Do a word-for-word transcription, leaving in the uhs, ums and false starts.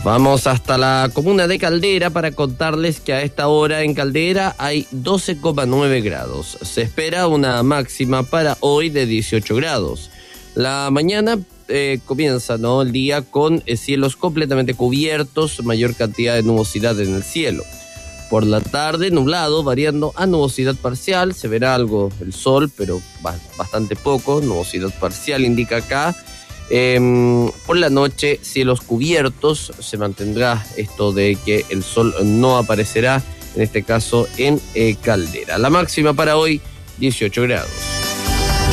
Vamos hasta la comuna de Caldera para contarles que a esta hora en Caldera hay doce coma nueve grados. Se espera una máxima para hoy de dieciocho grados. La mañana eh, comienza, ¿no?, el día con eh, cielos completamente cubiertos, mayor cantidad de nubosidad en el cielo. Por la tarde, nublado, variando a nubosidad parcial. Se verá algo el sol, pero bastante poco. Nubosidad parcial indica acá. Eh, por la noche, cielos cubiertos. Se mantendrá esto de que el sol no aparecerá, en este caso en eh, Caldera. La máxima para hoy, dieciocho grados.